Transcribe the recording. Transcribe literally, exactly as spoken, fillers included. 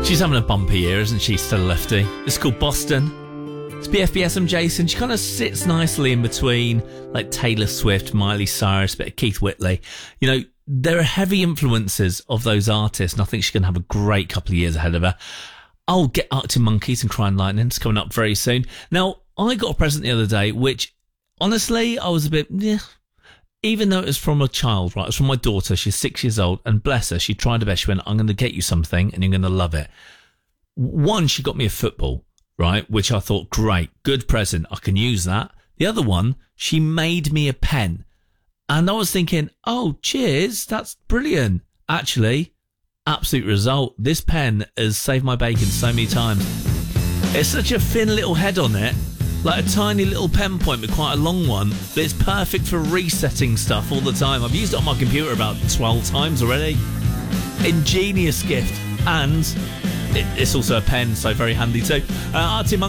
She's having a bumpy year, isn't she, still lefty? It's called Boston. It's B F B S, I'm Jason. She kind of sits nicely in between, like Taylor Swift, Miley Cyrus, a bit of Keith Whitley. You know, there are heavy influences of those artists, and I think she's going to have a great couple of years ahead of her. I'll get Arctic Monkeys and Crying Lightning. It's coming up very soon. Now, I got a present the other day, which, honestly, I was a bit, yeah, even though it was from a child, right? It was from my daughter. She's six years old, and bless her, she tried her best. She went, I'm going to get you something, and you're going to love it. One, she got me a football, right? Which I thought, great, good present. I can use that. The other one, she made me a pen. And I was thinking, oh, cheers, that's brilliant. Actually, absolute result. This pen has saved my bacon so many times. It's such a thin little head on it, like a tiny little pen point, but quite a long one, but it's perfect for resetting stuff all the time. I've used it on my computer about twelve times already. Ingenious gift. And it, it's also a pen, so very handy too. Uh, Artie Monk